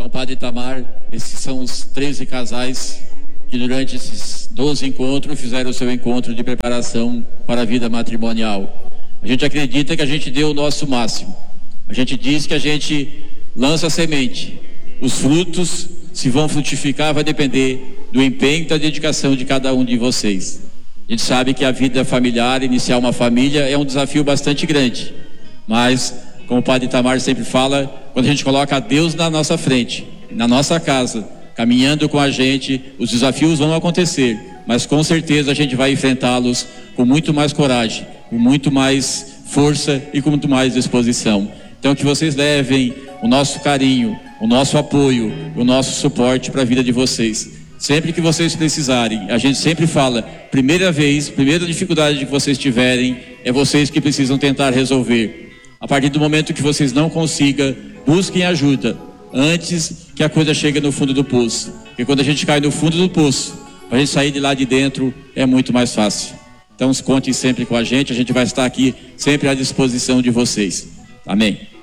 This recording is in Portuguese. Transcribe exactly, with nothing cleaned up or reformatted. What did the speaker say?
Então, Padre Itamar, esses são os treze casais que durante esses doze encontros fizeram o seu encontro de preparação para a vida matrimonial. A gente acredita que a gente deu o nosso máximo. A gente diz que a gente lança a semente. Os frutos, se vão frutificar, vai depender do empenho e da dedicação de cada um de vocês. A gente sabe que a vida familiar, iniciar uma família, é um desafio bastante grande. Mas, como o Padre Itamar sempre fala, quando a gente coloca Deus na nossa frente, na nossa casa, caminhando com a gente, os desafios vão acontecer, mas com certeza a gente vai enfrentá-los com muito mais coragem, com muito mais força e com muito mais disposição. Então, que vocês levem o nosso carinho, o nosso apoio, o nosso suporte para a vida de vocês. Sempre que vocês precisarem, a gente sempre fala, primeira vez, primeira dificuldade que vocês tiverem, é vocês que precisam tentar resolver. A partir do momento que vocês não consigam, busquem ajuda, antes que a coisa chegue no fundo do poço. Porque quando a gente cai no fundo do poço, para a gente sair de lá de dentro, é muito mais fácil. Então, contem sempre com a gente, a gente vai estar aqui sempre à disposição de vocês. Amém.